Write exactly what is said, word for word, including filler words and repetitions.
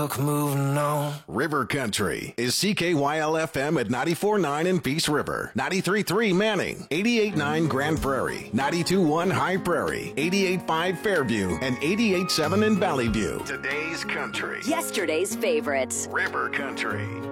Moving on. River Country is C K Y L F M at ninety-four point nine in Peace River, ninety-three point three Manning, eighty-eight point nine Grand Prairie, ninety-two point one High Prairie, eighty-eight point five Fairview, and eighty-eight point seven in Valley View. Today's country. Yesterday's favorites. River Country.